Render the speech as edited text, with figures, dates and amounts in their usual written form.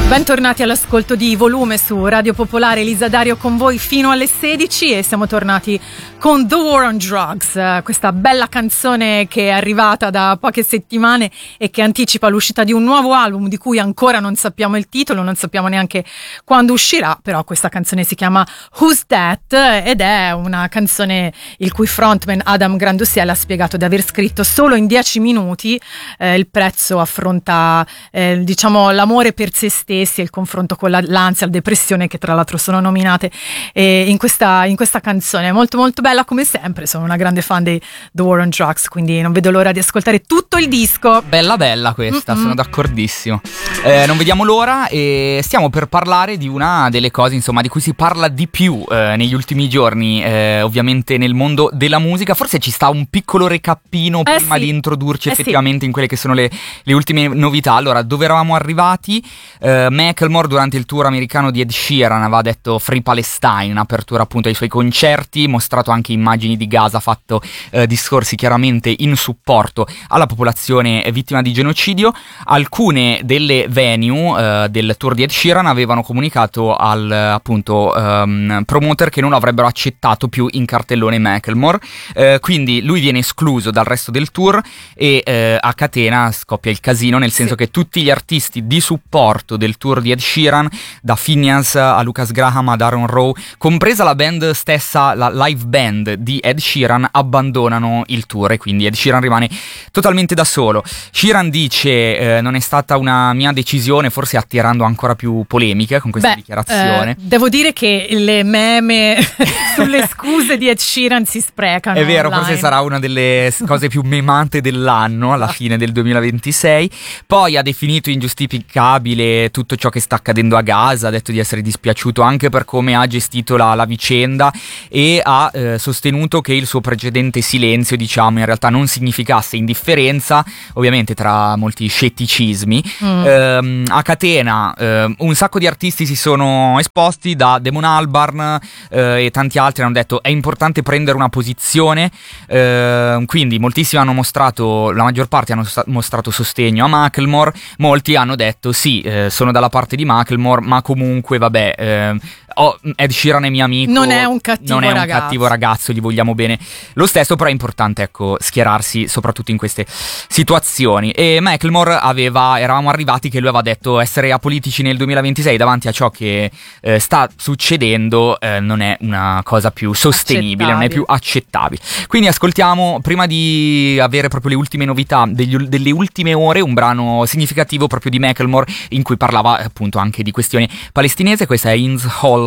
Bentornati all'ascolto di Volume su Radio Popolare. Elisa Dario con voi fino alle 16 e siamo tornati con The War on Drugs, questa bella canzone che è arrivata da poche settimane e che anticipa l'uscita di un nuovo album di cui ancora non sappiamo il titolo, non sappiamo neanche quando uscirà, però questa canzone si chiama Who's That ed è una canzone il cui frontman Adam Grandusiel ha spiegato di aver scritto solo in 10 minuti. Il prezzo affronta diciamo l'amore per se stessi e il confronto con l'ansia, la depressione, che tra l'altro sono nominate in questa canzone. Molto molto bella come sempre, sono una grande fan di The War on Drugs, quindi non vedo l'ora di ascoltare tutto il disco. Bella questa, sono d'accordissimo. Non vediamo l'ora e stiamo per parlare di una delle cose insomma di cui si parla di più negli ultimi giorni, ovviamente nel mondo della musica. Forse ci sta un piccolo recappino prima di introdurci effettivamente in quelle che sono le ultime novità. Allora, dove eravamo arrivati? Macklemore durante il tour americano di Ed Sheeran aveva detto Free Palestine in apertura appunto ai suoi concerti, mostrato anche immagini di Gaza, fatto discorsi chiaramente in supporto alla popolazione vittima di genocidio. Alcune delle venue del tour di Ed Sheeran avevano comunicato al appunto promoter che non avrebbero accettato più in cartellone Macklemore, quindi lui viene escluso dal resto del tour e a catena scoppia il casino, nel senso che tutti gli artisti di supporto del tour di Ed Sheeran, da Finneas a Lucas Graham ad Aaron Rowe, compresa la band stessa, la live band di Ed Sheeran, abbandonano il tour e quindi Ed Sheeran rimane totalmente da solo. Sheeran dice non è stata una mia decisione, forse attirando ancora più polemiche con questa dichiarazione. Devo dire che le meme sulle scuse di Ed Sheeran si sprecano. È vero, online. Forse sarà una delle cose più memate dell'anno alla fine del 2026. Poi ha definito ingiustificabile tutto ciò che sta accadendo a Gaza, ha detto di essere dispiaciuto anche per come ha gestito la vicenda e ha sostenuto che il suo precedente silenzio, diciamo, in realtà non significasse indifferenza, ovviamente tra molti scetticismi. A catena un sacco di artisti si sono esposti, da Damon Albarn e tanti altri hanno detto è importante prendere una posizione, quindi moltissimi hanno mostrato, la maggior parte hanno mostrato sostegno a Macklemore, molti hanno detto sì, sono dalla parte di Macklemore, ma comunque vabbè, Ed Sheeran è mio amico, non è un cattivo ragazzo, gli vogliamo bene lo stesso, però è importante, ecco, schierarsi soprattutto in queste situazioni. E Macklemore eravamo arrivati che lui aveva detto essere apolitici nel 2026 davanti a ciò che sta succedendo non è una cosa più sostenibile, non è più accettabile. Quindi ascoltiamo, prima di avere proprio le ultime novità delle ultime ore, un brano significativo proprio di Macklemore in cui parlava appunto anche di questione palestinese. Questa è In's Hall